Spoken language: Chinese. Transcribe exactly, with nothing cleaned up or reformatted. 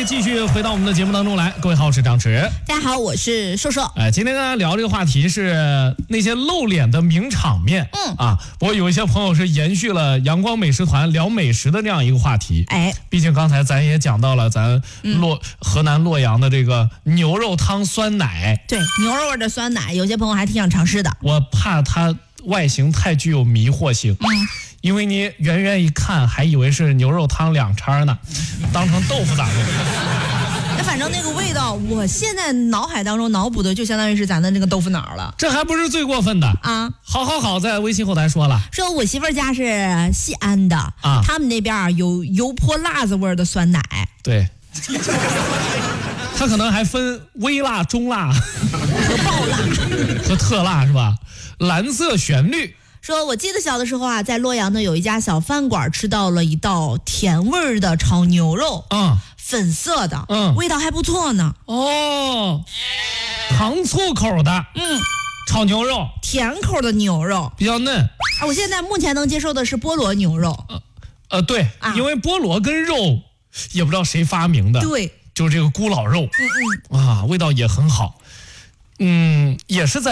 位继续回到我们的节目当中来，各位好，我是张弛。 大家好，我是瘦瘦。 哎，今天跟大家聊这个话题是那些露脸的名场面。 嗯啊，不过有一些朋友是延续了阳光美食团聊美食的这样一个话题。 哎， 毕竟刚才咱也讲到了咱洛、嗯、河南洛阳的这个牛肉汤酸奶。 对，牛肉味的酸奶，有些朋友还挺想尝试的。 我怕它外形太具有迷惑性。 嗯。 因为你远远一看还以为是牛肉汤两掺呢，当成豆腐咋弄？ 那反正那个味道，我现在脑海当中脑补的就相当于是咱的那个豆腐脑了。 这还不是最过分的啊！ 好好好，在微信后台说了， 说我媳妇儿家是西安的啊， 他们那边有油泼辣子味的酸奶。 对，他可能还分微辣、中辣和爆辣和特辣是吧？蓝色旋律。 说我记得小的时候啊，在洛阳呢有一家小饭馆吃到了一道甜味儿的炒牛肉， 嗯， 粉色的， 嗯， 味道还不错呢。 哦，糖醋口的， 嗯， 炒牛肉， 甜口的牛肉比较嫩。 啊，我现在目前能接受的是菠萝牛肉。 呃，呃对、啊，因为菠萝跟肉也不知道谁发明的， 对， 就是这个咕老肉， 嗯嗯， 啊，味道也很好，嗯，也是在。